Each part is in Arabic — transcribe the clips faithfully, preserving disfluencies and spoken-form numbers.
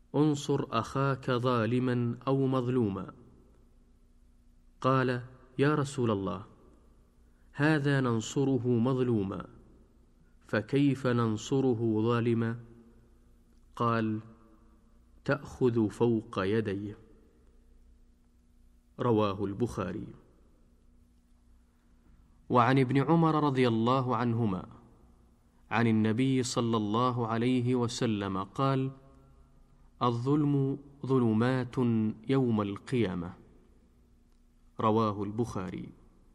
انصر أخاك ظالما أو مظلوما. قال: يا رسول الله، هذا ننصره مظلوما، فكيف ننصره ظالما؟ قال: تأخذ فوق يديه. رواه البخاري. وعن ابن عمر رضي الله عنهما عن النبي صلى الله عليه وسلم قال: الظلم ظلمات يوم القيامة. رواه البخاري.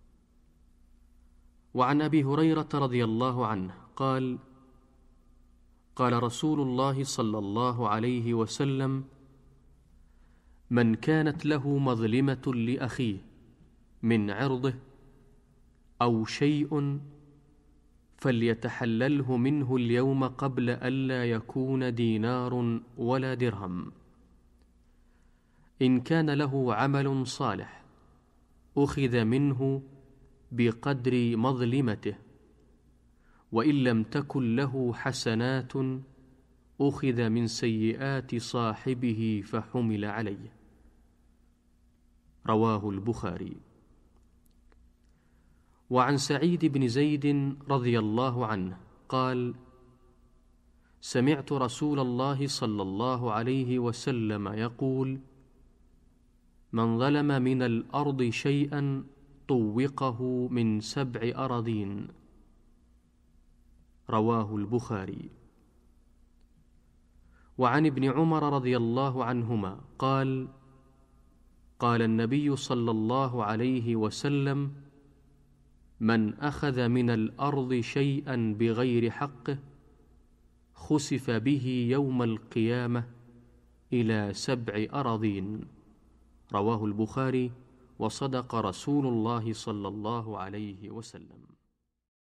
وعن أبي هريرة رضي الله عنه قال: قال رسول الله صلى الله عليه وسلم: من كانت له مظلمة لأخيه من عرضه أو شيء فليتحلله منه اليوم قبل ألا يكون دينار ولا درهم. إن كان له عمل صالح أخذ منه بقدر مظلمته، وإن لم تكن له حسنات أخذ من سيئات صاحبه فحمل عليه. رواه البخاري. وعن سعيد بن زيد رضي الله عنه قال: سمعت رسول الله صلى الله عليه وسلم يقول: من ظلم من الأرض شيئا طوقه من سبع أراضين. رواه البخاري. وعن ابن عمر رضي الله عنهما قال: قال النبي صلى الله عليه وسلم: من أخذ من الأرض شيئا بغير حقه خسف به يوم القيامة إلى سبع أراضين. رواه البخاري. وصدق رسول الله صلى الله عليه وسلم.